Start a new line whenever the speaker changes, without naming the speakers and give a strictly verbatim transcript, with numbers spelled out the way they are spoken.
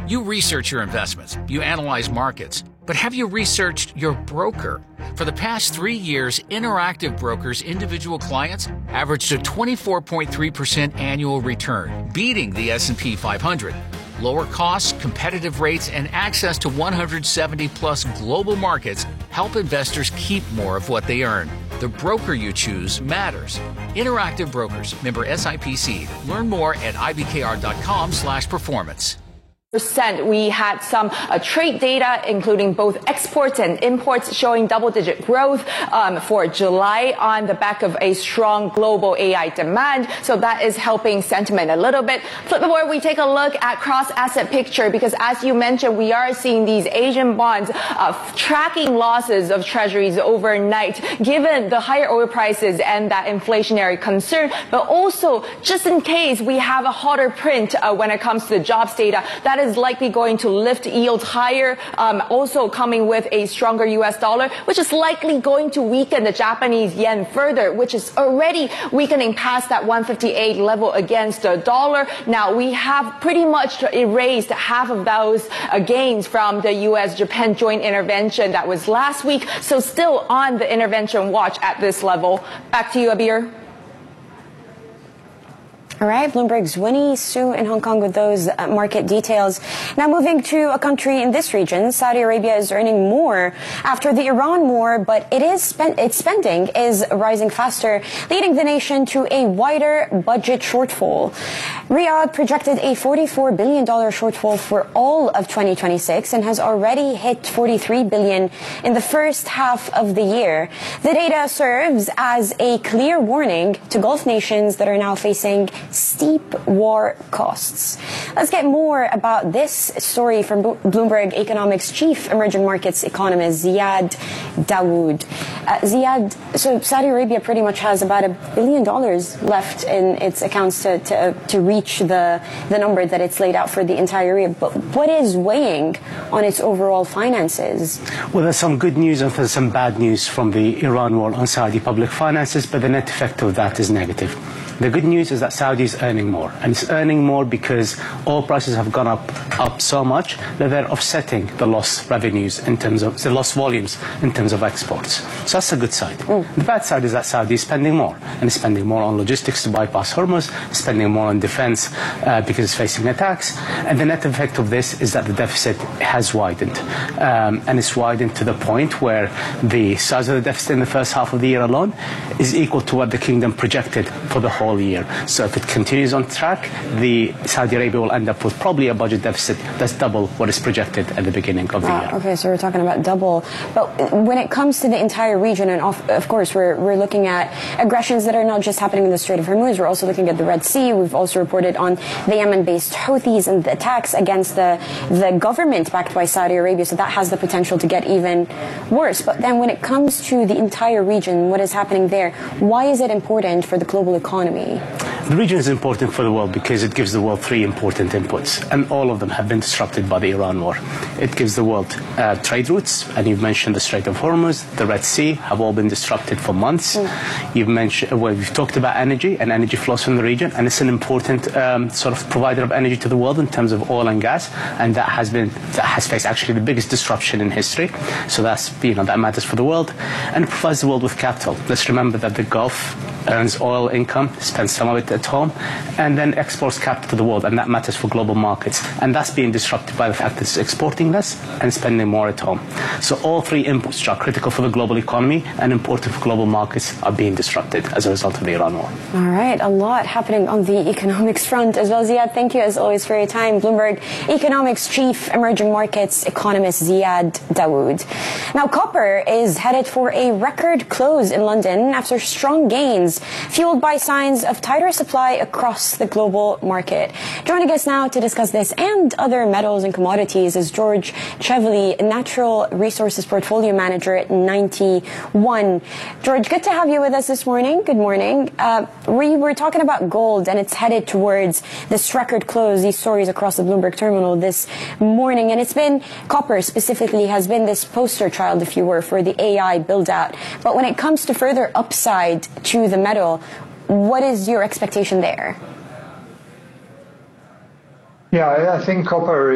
You research your investments, you analyze markets, but have you researched your broker? For the past three years, Interactive Brokers' individual clients averaged a twenty-four point three percent annual return, beating the S and P five hundred. Lower costs, competitive rates, and access to one hundred seventy plus global markets help investors keep more of what they earn. The broker you choose matters. Interactive Brokers, member S I P C. Learn more at I B K R dot com slash performance.
We had some uh, trade data, including both exports and imports, showing double-digit growth um, for July on the back of a strong global A I demand. So that is helping sentiment a little bit. Flip before we take a look at cross-asset picture, because as you mentioned, we are seeing these Asian bonds uh, tracking losses of treasuries overnight, given the higher oil prices and that inflationary concern. But also, just in case we have a hotter print uh, when it comes to the jobs data, that is likely going to lift yields higher, um, also coming with a stronger U S dollar, which is likely going to weaken the Japanese yen further, which is already weakening past that one fifty-eight level against the dollar. Now, we have pretty much erased half of those uh, gains from the U S Japan joint intervention that was last week, so still on the intervention watch at this level. Back to you, Abir.
All right, Bloomberg's Winnie Su in Hong Kong with those uh, market details. Now moving to a country in this region, Saudi Arabia is earning more after the Iran war, but it is spent, its spending is rising faster, leading the nation to a wider budget shortfall. Riyadh projected a forty-four billion dollars shortfall for all of twenty twenty-six and has already hit forty-three billion dollars in the first half of the year. The data serves as a clear warning to Gulf nations that are now facing steep war costs. Let's get more about this story from Bloomberg Economics chief emerging markets economist Ziad Dawood. Uh, Ziad, so Saudi Arabia pretty much has about a billion dollars left in its accounts to, to, to reach the, the number that it's laid out for the entire year. But what is weighing on its overall finances?
Well, there's some good news and there's some bad news from the Iran war on Saudi public finances, but the net effect of that is negative. The good news is that Saudi is earning more, and it's earning more because oil prices have gone up up so much that they're offsetting the lost revenues in terms of the lost volumes in terms of exports. So that's a good side. Mm. The bad side is that Saudi is spending more, and it's spending more on logistics to bypass Hormuz, spending more on defense uh, because it's facing attacks, and the net effect of this is that the deficit has widened, um, and it's widened to the point where the size of the deficit in the first half of the year alone is equal to what the kingdom projected for the whole year. So if it continues on track, the Saudi Arabia will end up with probably a budget deficit that's double what is projected at the beginning of the
wow,
year.
Okay, so we're talking about double. But when it comes to the entire region, and of, of course we're, we're looking at aggressions that are not just happening in the Strait of Hormuz, we're also looking at the Red Sea. We've also reported on the Yemen-based Houthis and the attacks against the, the government backed by Saudi Arabia, so that has the potential to get even worse. But then when it comes to the entire region, what is happening there, why is it important for the global economy?
The region is important for the world because it gives the world three important inputs, and all of them have been disrupted by the Iran war. It gives the world uh, trade routes, and you've mentioned the Strait of Hormuz, the Red Sea, have all been disrupted for months. Mm. You've mentioned, well, we've talked about energy and energy flows from the region, and it's an important um, sort of provider of energy to the world in terms of oil and gas, and that has been that has faced actually the biggest disruption in history. So that's, you know, that matters for the world, and it provides the world with capital. Let's remember that the Gulf earns oil income, spends some of it at home, and then exports capital to the world, and that matters for global markets. And that's being disrupted by the fact that it's exporting less and spending more at home. So all three inputs, which are critical for the global economy and important for global markets, are being disrupted as a result of the Iran war.
All right, a lot happening on the economics front as well. Ziad, thank you as always for your time. Bloomberg Economics Chief Emerging Markets Economist Ziad Dawood. Now, copper is headed for a record close in London after strong gains fueled by signs of tighter supply across the global market. Joining us now to discuss this and other metals and commodities is George Chevely, Natural Resources Portfolio Manager at Ninety One. George, good to have you with us this morning. Good morning. Uh, we were talking about gold, and it's headed towards this record close, these stories across the Bloomberg terminal this morning. And it's been, copper specifically, has been this poster child, if you were, for the A I build-out. But when it comes to further upside to the metal, what is your expectation there?
Yeah, I think copper